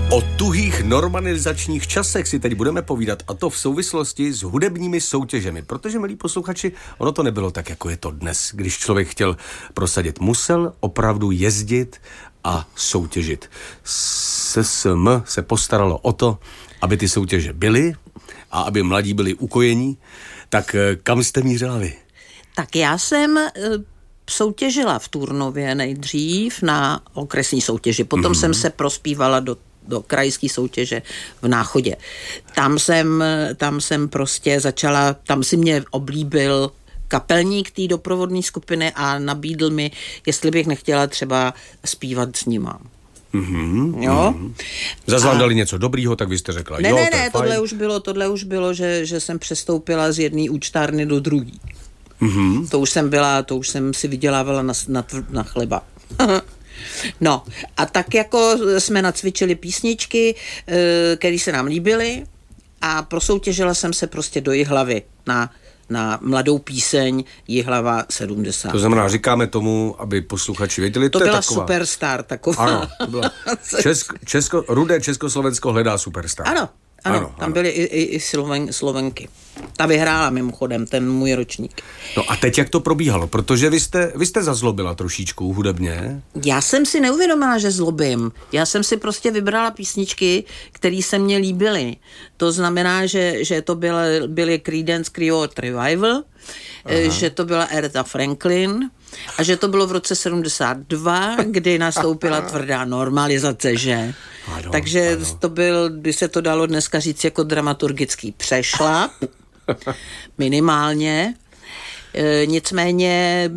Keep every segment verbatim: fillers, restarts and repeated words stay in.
O tuhých normalizačních časech si teď budeme povídat, a to v souvislosti s hudebními soutěžemi, protože, milí posluchači, ono to nebylo tak, jako je to dnes. Když člověk chtěl prosadit, musel opravdu jezdit a soutěžit. S S M se postaralo o to, aby ty soutěže byly a aby mladí byli ukojení. Tak kam jste mířila vy? Tak já jsem soutěžila v Turnově nejdřív na okresní soutěži, potom mm. jsem se prospívala do do krajské soutěže v Náchodě. Tam jsem, tam jsem prostě začala, tam si mě oblíbil kapelník té doprovodné skupiny a nabídl mi, jestli bych nechtěla třeba zpívat s nima. Mm-hmm, jo? Mm-hmm. Zase vám dali něco dobrýho, tak vy jste řekla, ne, jo, ne, to je ne, fajn. tohle už bylo, tohle už bylo, že, že jsem přestoupila z jedné účtárny do druhé. Mm-hmm. To už jsem byla, to už jsem si vydělávala na, na, na chleba. No a tak jako jsme nacvičili písničky, které se nám líbily a prosoutěžila jsem se prostě do Jihlavy na, na mladou píseň Jihlava sedmdesát. To znamená, říkáme tomu, aby posluchači věděli, to, to byla je taková... superstar taková. Ano, to byla Česko, Česko, rudé Československo hledá superstar. Ano, ano, ano tam ano. byly i, i, i Sloven, Slovenky. Ta vyhrála mimochodem, ten můj ročník. No a teď jak to probíhalo? Protože vy jste, vy jste zazlobila trošičku hudebně. Já jsem si neuvědomila, že zlobím. Já jsem si prostě vybrala písničky, které se mně líbily. To znamená, že, že to byly, byly Creedence Clearwater Revival, aha, že to byla Aretha Franklin a že to bylo v roce sedmdesát dva, kdy nastoupila tvrdá normalizace, že? Ano, Takže ano. to byl, by se to dalo dneska říct jako dramaturgický přešlap, minimálně. E, nicméně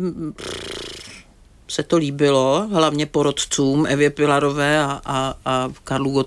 se to líbilo, hlavně porodcům Evě Pilarové a, a, a Karlu